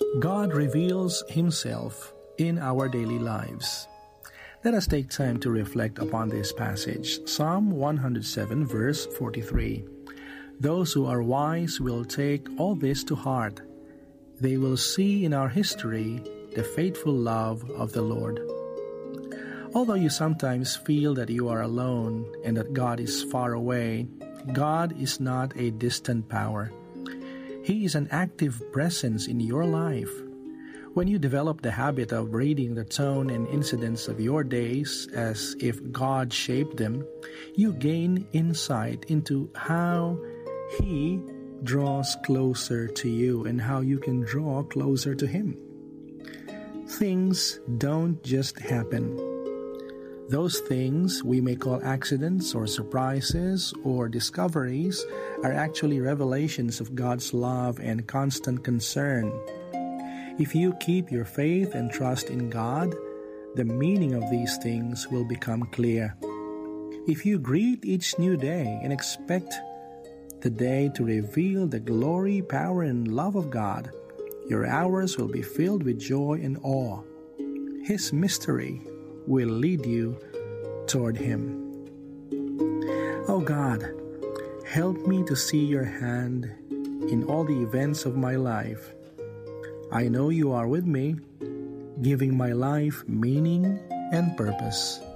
God reveals Himself in our daily lives. Let us take time to reflect upon this passage. Psalm 107 verse 43. Those who are wise will take all this to heart. They will see in our history the faithful love of the Lord. Although you sometimes feel that you are alone and that God is far away, God is not a distant power. He is an active presence in your life. When you develop the habit of reading the tone and incidents of your days as if God shaped them, you gain insight into how He draws closer to you and how you can draw closer to Him. Things don't just happen. Those things we may call accidents or surprises or discoveries are actually revelations of God's love and constant concern. If you keep your faith and trust in God, the meaning of these things will become clear. If you greet each new day and expect the day to reveal the glory, power, and love of God, your hours will be filled with joy and awe. His mystery will lead you toward Him. Oh God, help me to see your hand in all the events of my life. I know you are with me, giving my life meaning and purpose.